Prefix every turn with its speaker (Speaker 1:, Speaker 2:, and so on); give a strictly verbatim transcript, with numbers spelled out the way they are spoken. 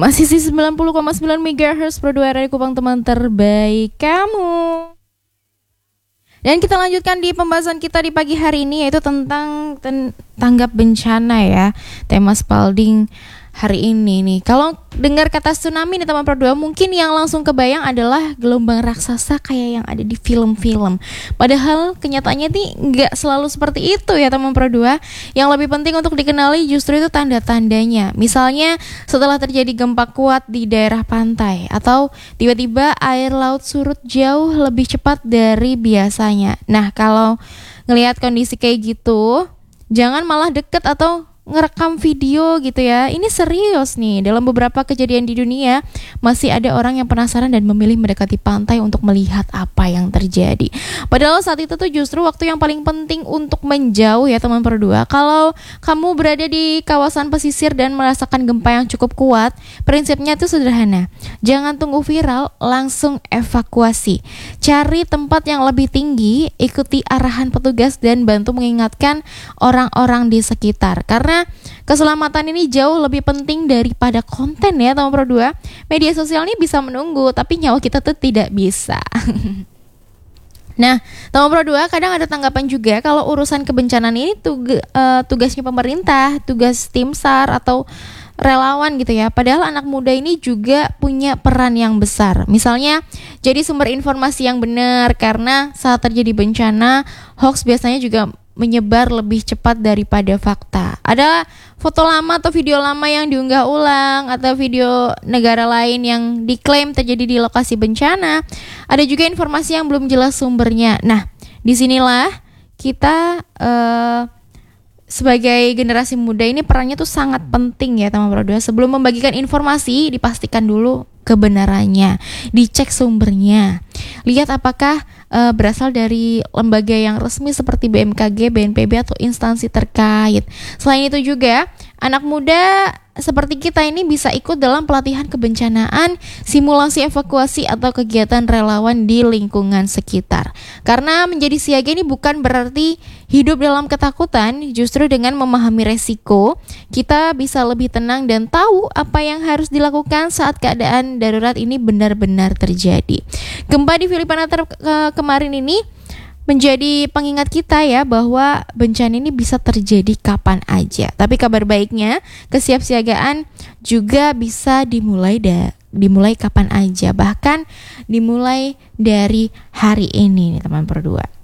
Speaker 1: Masih di sembilan puluh koma sembilan megahertz Pro dua R R I Kupang, teman terbaik kamu. Dan kita lanjutkan di pembahasan kita di pagi hari ini, yaitu tentang ten- tanggap bencana ya. Tema Spalding hari ini nih. Kalau dengar kata tsunami nih teman Pro dua, mungkin yang langsung kebayang adalah gelombang raksasa kayak yang ada di film-film. Padahal kenyataannya nih nggak selalu seperti itu ya teman Pro dua. Yang lebih penting untuk dikenali justru itu tanda-tandanya. Misalnya setelah terjadi gempa kuat di daerah pantai, atau tiba-tiba air laut surut jauh lebih cepat dari biasanya. Nah, kalau ngelihat kondisi kayak gitu, jangan malah deket atau ngerekam video gitu ya. Ini serius nih. Dalam beberapa kejadian di dunia masih ada orang yang penasaran dan memilih mendekati pantai untuk melihat apa yang terjadi. Padahal saat itu tuh justru waktu yang paling penting untuk menjauh ya teman Pro dua. Kalau kamu berada di kawasan pesisir dan merasakan gempa yang cukup kuat, prinsipnya tuh sederhana. Jangan tunggu viral, langsung evakuasi. Cari tempat yang lebih tinggi, ikuti arahan petugas dan bantu mengingatkan orang-orang di sekitar. Karena keselamatan ini jauh lebih penting daripada konten ya teman Pro dua. Media sosial ini bisa menunggu, tapi nyawa kita tuh tidak bisa. Nah, teman Pro dua, kadang ada tanggapan juga kalau urusan kebencanaan ini tug- uh, tugasnya pemerintah, tugas tim SAR atau relawan gitu ya. Padahal anak muda ini juga punya peran yang besar. Misalnya jadi sumber informasi yang benar, karena saat terjadi bencana, hoax biasanya juga menyebar lebih cepat daripada fakta. Ada foto lama atau video lama yang diunggah ulang, atau video negara lain yang diklaim terjadi di lokasi bencana. Ada juga informasi yang belum jelas sumbernya. Nah, disinilah kita uh, sebagai generasi muda ini perannya tuh sangat penting ya teman Pro dua. Sebelum membagikan informasi, dipastikan dulu kebenarannya, dicek sumbernya, lihat apakah uh, berasal dari lembaga yang resmi seperti B M K G, B N P B atau instansi terkait. Selain itu juga anak muda seperti kita ini bisa ikut dalam pelatihan kebencanaan, simulasi evakuasi atau kegiatan relawan di lingkungan sekitar. Karena menjadi siaga ini bukan berarti hidup dalam ketakutan, justru dengan memahami resiko, kita bisa lebih tenang dan tahu apa yang harus dilakukan saat keadaan darurat ini benar-benar terjadi. Gempa di Filipina ter- ke- kemarin ini menjadi pengingat kita ya bahwa bencana ini bisa terjadi kapan aja. Tapi kabar baiknya, kesiapsiagaan juga bisa dimulai da- dimulai kapan aja, bahkan dimulai dari hari ini nih teman Pro dua.